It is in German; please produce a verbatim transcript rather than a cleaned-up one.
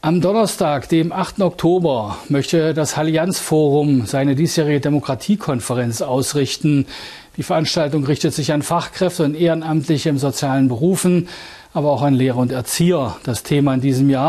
Am Donnerstag, dem achten Oktober, möchte das Allianz-Forum seine diesjährige Demokratiekonferenz ausrichten. Die Veranstaltung richtet sich an Fachkräfte und Ehrenamtliche in sozialen Berufen, aber auch an Lehrer und Erzieher. Das Thema in diesem Jahr: